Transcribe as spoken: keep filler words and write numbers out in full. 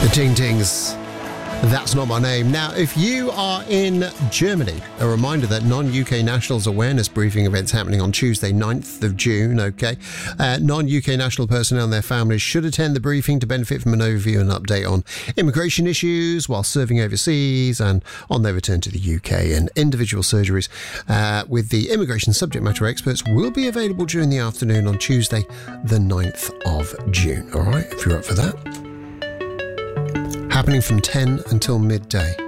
The Ding Dings. That's Not My Name. Now, if you are in Germany, a reminder that non-U K nationals awareness briefing event's happening on Tuesday, ninth of June, okay? Uh, non-U K national personnel and their families should attend the briefing to benefit from an overview and update on immigration issues while serving overseas and on their return to the U K. And individual surgeries uh, with the immigration subject matter experts will be available during the afternoon on Tuesday, the ninth of June. All right, if you're up for that. Happening from ten until midday.